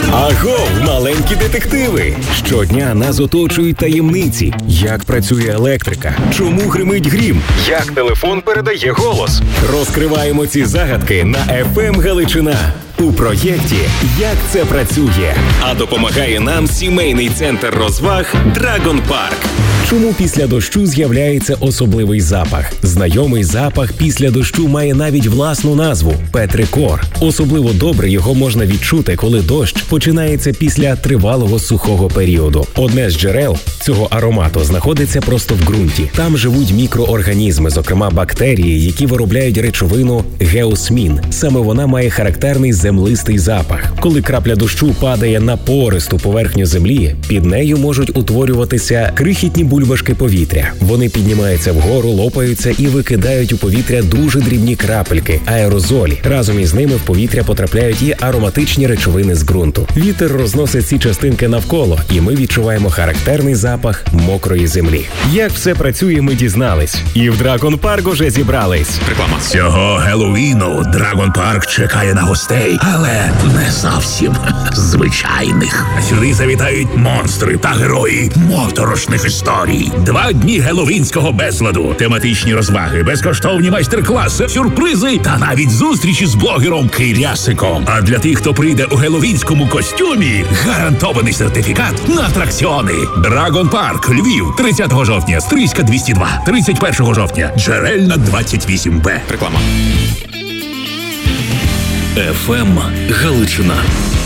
Агов, маленькі детективи! Щодня нас оточують таємниці. Як працює електрика? Чому гримить грім? Як телефон передає голос? Розкриваємо ці загадки на FM Галичина. У проєкті «Як це працює?» А допомагає нам сімейний центр розваг «Драгон Парк». Чому після дощу з'являється особливий запах? Знайомий запах після дощу має навіть власну назву – петрикор. Особливо добре його можна відчути, коли дощ починається після тривалого сухого періоду. Одне з джерел цього аромату знаходиться просто в ґрунті. Там живуть мікроорганізми, зокрема бактерії, які виробляють речовину геосмін. Саме вона має характерний землистий запах. Коли крапля дощу падає на пористу поверхню землі, під нею можуть утворюватися крихітні бульбашки повітря. Вони піднімаються вгору, лопаються і викидають у повітря дуже дрібні крапельки – аерозолі. Разом із ними в повітря потрапляють і ароматичні речовини з ґрунту. Вітер розносить ці частинки навколо, і ми відчуваємо характерний запах мокрої землі. Як все працює, ми дізнались. І в Драгон Парк уже зібрались. Реклама. Цього Геловіну Драгон Парк чекає на гостей, але не зовсім звичайних. Сюди завітають монстри та герої моторошних історій. 2 дні геловінського безладу, тематичні розваги, безкоштовні майстер-класи, сюрпризи та навіть зустрічі з блогером Кирясиком. А для тих, хто прийде у геловінському костюмі, гарантований сертифікат на атракціони. Драгон Парк, Львів, 30 жовтня, Стрийська 202, 31 жовтня, Джерельна 28Б. Реклама. FM Галичина.